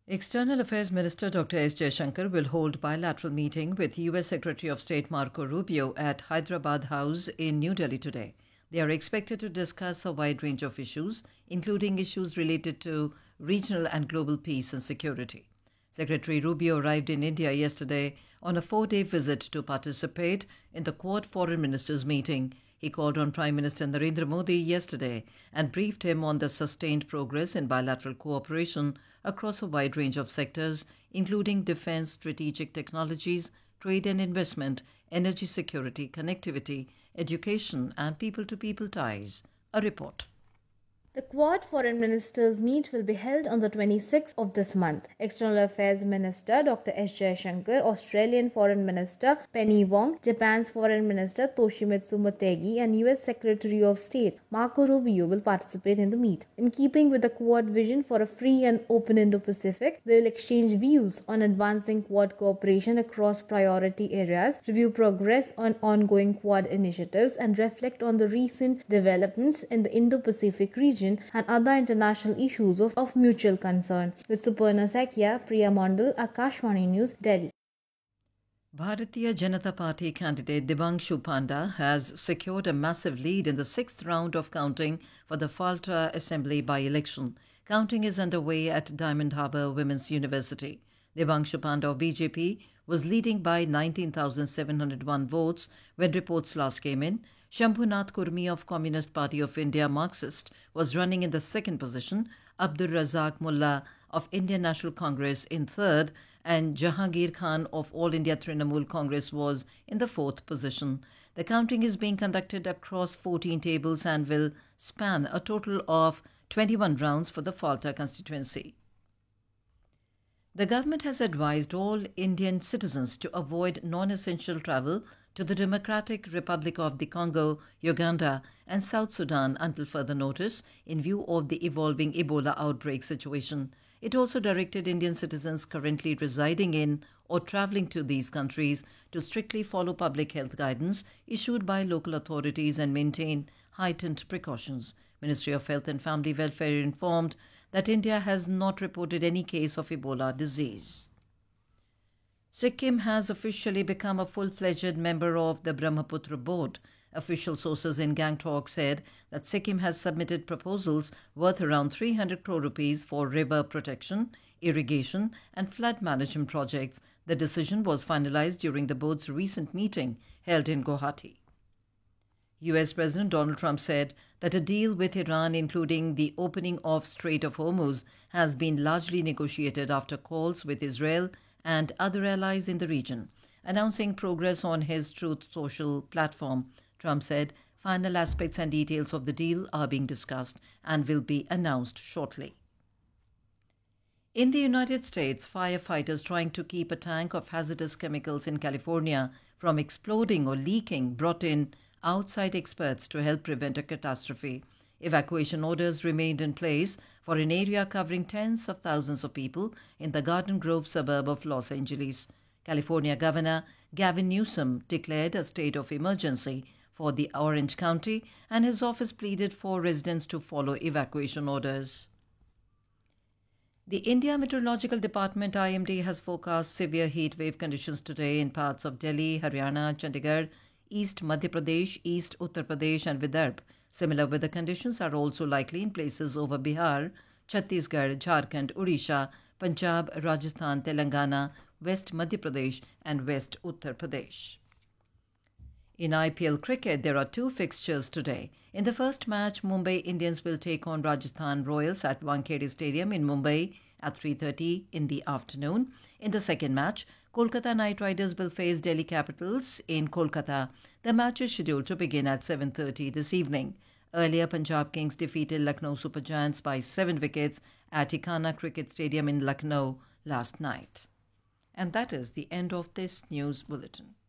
External Affairs Minister Dr. S. Jaishankar will hold bilateral meeting with US Secretary of State Marco Rubio at Hyderabad House in New Delhi today. They are expected to discuss a wide range of issues, including issues related to regional and global peace and security. Secretary Rubio arrived in India yesterday on a 4-day visit to participate in the Quad Foreign Ministers meeting. He called on Prime Minister Narendra Modi yesterday and briefed him on the sustained progress in bilateral cooperation across a wide range of sectors, including defense, strategic technologies, trade and investment, energy security, connectivity, education, and people-to-people ties. A report. The Quad Foreign Ministers meet will be held on the 26th of this month. External Affairs Minister Dr. S. Jaishankar, Australian Foreign Minister Penny Wong, Japan's Foreign Minister Toshimitsu Motegi, and US Secretary of State Marco Rubio will participate in the meet. In keeping with the Quad vision for a free and open Indo-Pacific, they will exchange views on advancing Quad cooperation across priority areas, review progress on ongoing Quad initiatives, and reflect on the recent developments in the Indo-Pacific region and other international issues of mutual concern. With Suparna Sakia, Priya Mondal, Akashvani News, Delhi. Bharatiya Janata Party candidate Devanshu Panda has secured a massive lead in the 6th round of counting for the Falta Assembly by-election. Counting is underway at Diamond Harbour Women's University. Devanshu Panda of BJP was leading by 19,701 votes when reports last came in. Shambhunath Kurmi of Communist Party of India Marxist was running in the second position, Abdur Razak Mullah of Indian National Congress in third, and Jahangir Khan of All India Trinamool Congress was in the fourth position. The counting is being conducted across 14 tables and will span a total of 21 rounds for the Falta constituency. The government has advised all Indian citizens to avoid non-essential travel to the Democratic Republic of the Congo, Uganda, and South Sudan until further notice in view of the evolving Ebola outbreak situation. It also directed Indian citizens currently residing in or travelling to these countries to strictly follow public health guidance issued by local authorities and maintain heightened precautions. Ministry of Health and Family Welfare informed that India has not reported any case of Ebola disease. Sikkim has officially become a full-fledged member of the Brahmaputra Board. Official sources in Gangtok said that Sikkim has submitted proposals worth around 300 crore rupees for river protection, irrigation and flood management projects. The decision was finalized during the board's recent meeting held in Guwahati. US President Donald Trump said that a deal with Iran, including the opening of Strait of Hormuz, has been largely negotiated after calls with Israel and other allies in the region. Announcing progress on his Truth Social platform, Trump said final aspects and details of the deal are being discussed and will be announced shortly. In the United States, firefighters trying to keep a tank of hazardous chemicals in California from exploding or leaking brought in outside experts to help prevent a catastrophe. Evacuation orders remained in place for an area covering tens of thousands of people in the Garden Grove suburb of Los Angeles. California Governor Gavin Newsom declared a state of emergency for the Orange County, and his office pleaded for residents to follow evacuation orders. The India Meteorological Department IMD has forecast severe heat wave conditions today in parts of Delhi, Haryana, Chandigarh, East Madhya Pradesh, East Uttar Pradesh and Vidarbha. Similar weather conditions are also likely in places over Bihar, Chhattisgarh, Jharkhand, Odisha, Punjab, Rajasthan, Telangana, West Madhya Pradesh and West Uttar Pradesh. In IPL cricket, there are two fixtures today. In the first match, Mumbai Indians will take on Rajasthan Royals at Wankhede Stadium in Mumbai at 3:30 in the afternoon. In the second match, Kolkata Knight Riders will face Delhi Capitals in Kolkata. The match is scheduled to begin at 7:30 this evening. Earlier, Punjab Kings defeated Lucknow Super Giants by 7 wickets at Ikana Cricket Stadium in Lucknow last night. And that is the end of this news bulletin.